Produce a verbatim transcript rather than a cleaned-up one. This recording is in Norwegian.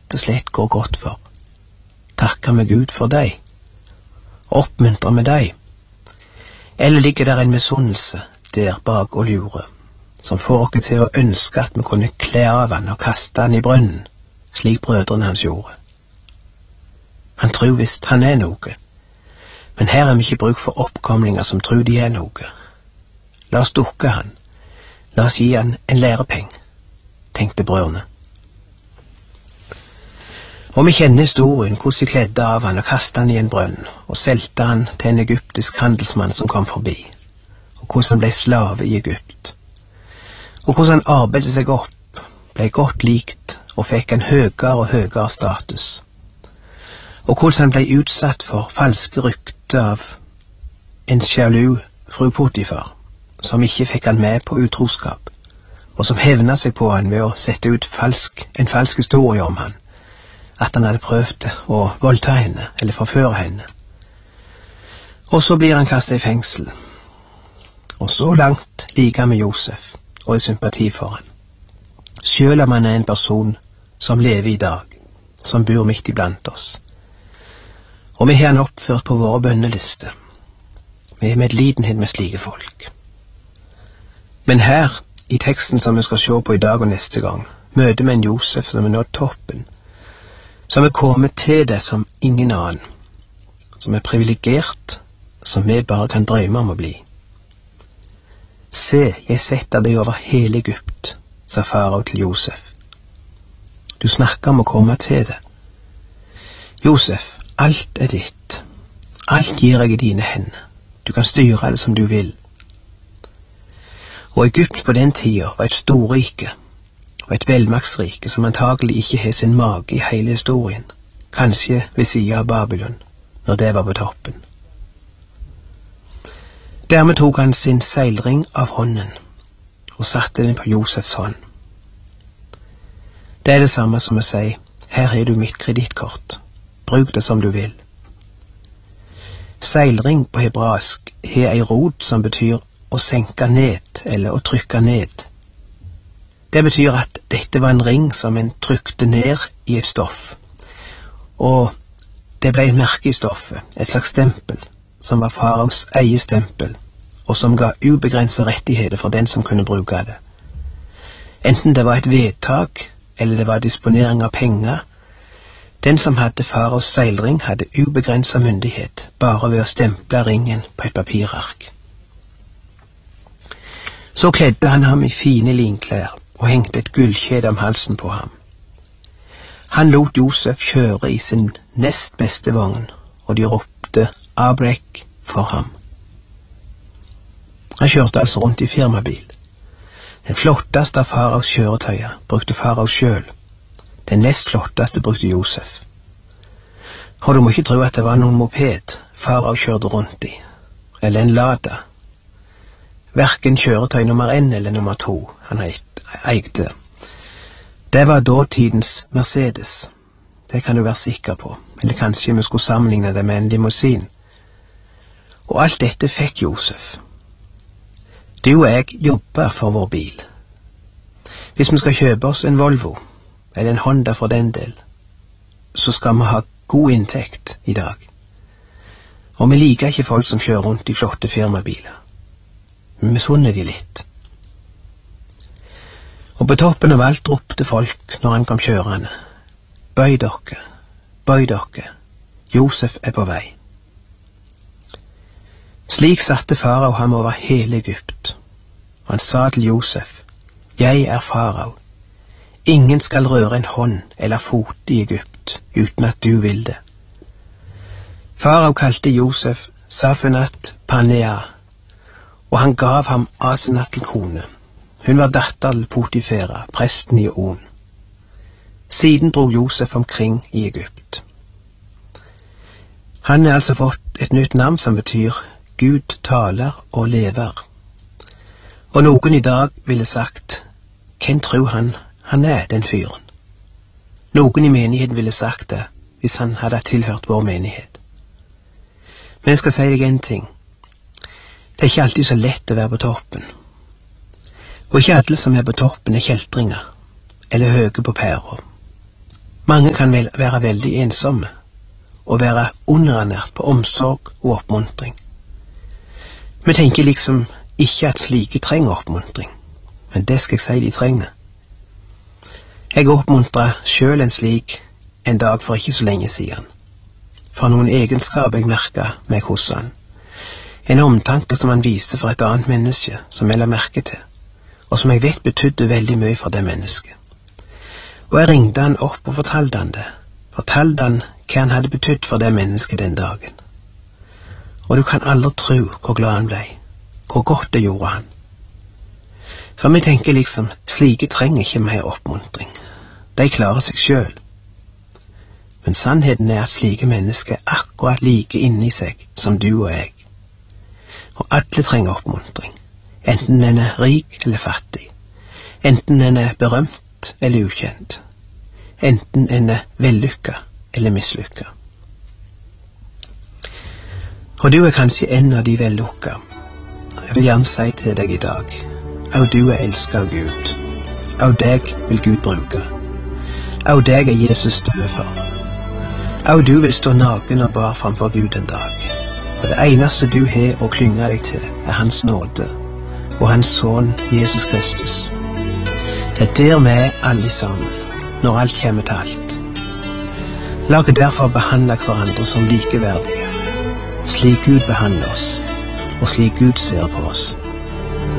rett og slett går godt for. Takker med Gud for deg, oppmuntrer med deg, eller ligger der en misunnelse der bak og lurer, som får oss til å ønske at vi kunne kle av han og kaste han i brønnen, slik brødrene hans gjorde. Han tror visst han er noe, men her er vi ikke bruk for oppkomlinger som tror de er noe. La oss dukke han, la oss gi han en lærepeng, tenkte brødrene. Og vi kjenner historien hvordan de kledde av han og kastet han i en brønn og selte han til en egyptisk handelsmann som kom forbi, og hvordan han ble slave i Egypt, og hvordan han arbeidet seg opp, ble godt likt og fikk en høyere og høyere status, og hvordan han ble utsatt for falske rykter av en sjalu fru Potifar, som ikke fikk han med på utroskap, og som hevnet seg på han ved å sette ut falsk, en falsk historie om han, at han hadde prøvd å voldta henne, eller forføre henne. Og så blir han kastet i fengsel. Og så langt liker vi Josef, og er sympati for han. Selv om han er en person som lever i dag, som bor midt iblant oss. Og vi har han oppført på våre bønneliste. Vi er medlidenhet med slike folk. Men her, i teksten som vi skal se på i dag og neste gang, møter vi en Josef som er nådd toppen, som er kommet til det som ingen annen, som er privilegert, som vi bare kan drømme om å bli. Se, jeg setter deg over hele Egypt, sa farao til Josef. Du snakker om å komme til det. Josef, alt er ditt. Alt gir jeg i dine hender. Du kan styre det som du vil. Og Egypt på den tida var et storrike, og et velmaktsrike som antagelig ikke har sin mage i hele historien, kanskje ved siden av Babylon, når det var på toppen. Dermed tok han sin seilring av hånden, og satte den på Josefs hånd. Det er det samme som å si, her har du mitt kredittkort, bruk det som du vil. Seilring på hebraisk har ei rot som betyr å senke ned, eller å trykke ned. Det betyr at dette var en ring som en trykte ned i et stoff, og det ble et merke i stoffet, et slags stempel, som var faraos eget stempel, og som ga ubegrenset rettigheter for den som kunne bruke det. Enten det var et vedtak, eller det var disponering av penger, den som hadde faraos seilring hadde ubegrenset myndighet, bare ved å stemple ringen på et papirark. Så kledde han ham i fine linklær, og hengte et gullkjede om halsen på ham. Han lot Josef kjøre i sin nest beste vogn, og de ropte Abrek for ham. Han kjørte altså rundt i firmabil. Den flotteste av faraos kjøretøyer brukte farao selv. Den nest flotteste brukte Josef. Og du må ikke tro at det var noen moped farao kjørte rundt i, eller en Lada. Hverken kjøretøy nummer en eller nummer to han heit. eide. Det var dåtidens Mercedes. Det kan du være sikker på. Eller kanskje vi skulle sammenligne det med en limousin. Og alt dette fikk Josef. Du og jeg jobber for vår bil. Hvis vi skal kjøpe oss en Volvo, eller en Honda for den del, så skal vi ha god inntekt i dag. Og vi liker ikke folk som kjører rundt i flotte firmabiler. Vi misunner de litt. Og på toppen av alt ropte folk når han kom kjørende. Bøy dere, bøy dere, Josef er på vei. Slik satte farao ham over hele Egypt, og han sa til Josef, jeg er farao, ingen skal røre en hånd eller fot i Egypt uten at du vil det. Farao kalte Josef Safunat Panea, og han gav ham Asenat til kone. Hun var datter til Potifera, presten i On. Siden dro Josef omkring i Egypt. Han har altså fått et nytt navn som betyr Gud taler og lever. Og noen i dag ville sagt, hvem tror han han er, den fyren? Noen i menigheten ville sagt det, hvis han hadde tilhørt vår menighet. Men jeg skal si deg en ting. Det er ikke alltid så lett å være på toppen. Og ikke alle som er på toppen er kjeltringer, eller høye på pæra. Mange kan vel være veldig ensomme og være underernært på omsorg og oppmuntring. Vi tenker liksom ikke at slike trenger oppmuntring, men det skal jeg si de trenger. Jeg oppmuntret selv en slik en dag for ikke så lenge siden, for noen egenskaper jeg merket meg hos han. En omtanke som han viste for et annet menneske som jeg la merke til, og som jeg vet betydde veldig mye for det mennesket. Og jeg ringte han opp og fortalte han det, fortalte han hva han hadde betydd for det mennesket den dagen. Og du kan aldri tro hvor glad han ble, hvor godt det gjorde han. For vi tenker liksom, slike trenger ikke mer oppmuntring. De klarer seg selv. Men sannheten er at slike mennesker er akkurat like inni seg som du og jeg. Og alle trenger oppmuntring, enten en er rik eller fattig, enten en er berømt eller ukjent, enten en er vellykka eller mislykka. Og du er kanskje en av de vellykka. Jeg vil gjerne si til deg i dag, au du er elsket av Gud, au deg vil Gud bruke, au deg er Jesus død for, au du vil stå naken og bar framfor Gud en dag, og det eneste du har å klynge deg til er hans nåde og hans sønn Jesus Kristus. Det er der vi er alle sammen, når alt kommer til alt. La oss derfor behandle hverandre som likeverdige, slik Gud behandler oss, og slik Gud ser på oss.